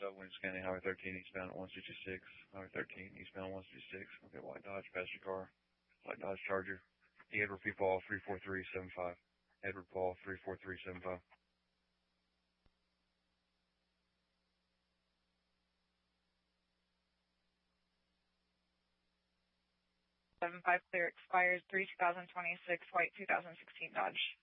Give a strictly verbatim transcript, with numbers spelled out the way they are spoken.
So Wind scanning Highway thirteen eastbound at one sixty-six. Highway thirteen eastbound one sixty-six. Okay, white Dodge, passenger car. White Dodge Charger. Edward P. Paul three four three seven five. Edward Paul three four three seven five. seven five clear expires three two thousand twenty-six, white two thousand sixteen Dodge.